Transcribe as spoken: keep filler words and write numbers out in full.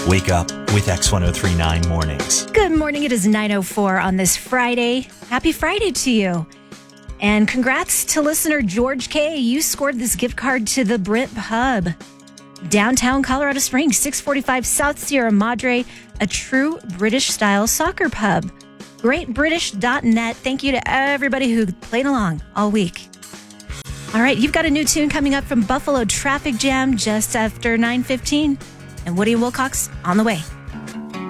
Wake up with X ten thirty-nine Mornings. Good morning. It is nine oh four on this Friday. Happy Friday to you. And congrats to listener George K. You scored this gift card to the Brit Pub. Downtown Colorado Springs, six forty-five South Sierra Madre, a true British-style soccer pub. great british dot net. Thank you to everybody who played along all week. All right, you've got a new tune coming up from Buffalo Traffic Jam just after nine fifteen. And Woody and Wilcox on the way.